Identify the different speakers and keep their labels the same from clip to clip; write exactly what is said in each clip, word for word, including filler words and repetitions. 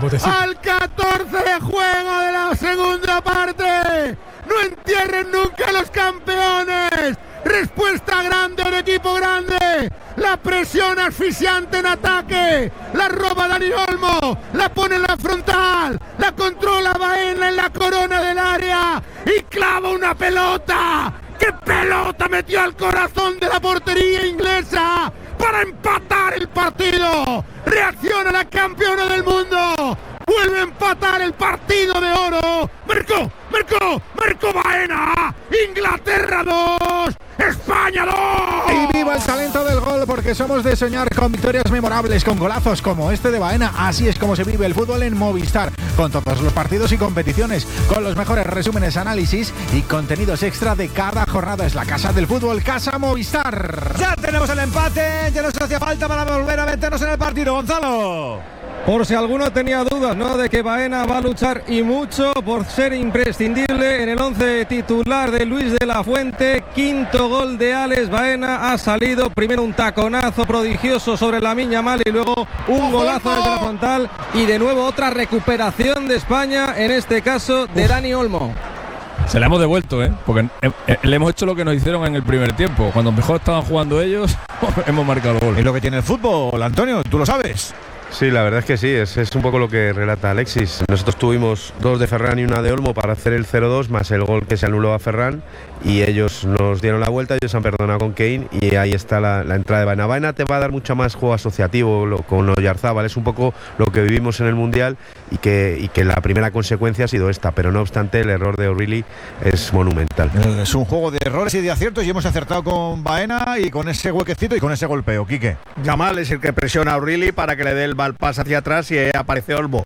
Speaker 1: al catorce de juego de la segunda parte. No entierren nunca a los campeones. Respuesta grande a un equipo grande. La presión asfixiante en ataque. La roba Dani Olmo. La pone en la frontal. La controla Baena en la corona del área. Y clava una pelota. ¡Qué pelota metió al corazón de la portería inglesa! Para empatar el partido. Reacciona la campeona del mundo. Vuelve a empatar el partido de oro. Marcó, marcó, marcó Baena. Inglaterra dos, España dos.
Speaker 2: Y viva el talento del gol, porque somos de soñar con victorias memorables, con golazos como este de Baena. Así es como se vive el fútbol en Movistar, con todos los partidos y competiciones, con los mejores resúmenes, análisis y contenidos extra de cada jornada. Es la casa del fútbol, Casa Movistar.
Speaker 3: Ya tenemos el empate, ya nos hacía falta para volver a meternos en el partido, Gonzalo.
Speaker 4: Por si alguno tenía dudas, ¿no?, de que Baena va a luchar y mucho por ser imprescindible en el once titular de Luis de la Fuente. Quinto gol de Alex Baena, ha salido primero un taconazo prodigioso sobre Lamine Yamal y luego un golazo desde la frontal y de nuevo otra recuperación de España, en este caso de Dani Olmo.
Speaker 5: Se la hemos devuelto, ¿eh? Porque le hemos hecho lo que nos hicieron en el primer tiempo. Cuando mejor estaban jugando ellos, hemos marcado el gol.
Speaker 3: Es lo que tiene el fútbol, Antonio, tú lo sabes.
Speaker 6: Sí, la verdad es que sí, es, es un poco lo que relata Alexis. Nosotros tuvimos dos de Ferran y una de Olmo para hacer el cero dos, más el gol que se anuló a Ferran, y ellos nos dieron la vuelta, ellos han perdonado con Kane, y ahí está la, la entrada de Baena. Baena te va a dar mucho más juego asociativo lo, con Oyarzábal, es un poco lo que vivimos en el Mundial, y que, y que la primera consecuencia ha sido esta, pero no obstante el error de O'Reilly es monumental.
Speaker 3: Es un juego de errores y de aciertos, y hemos acertado con Baena y con ese huequecito y con ese golpeo. Quique.
Speaker 1: Yamal es el que presiona a O'Reilly para que le dé el pase hacia atrás y aparece Olmo,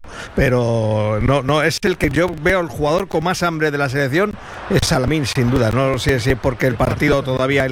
Speaker 1: pero no, no es el que yo veo el jugador con más hambre de la selección, es Lamine, sin duda. No sé si es porque el partido todavía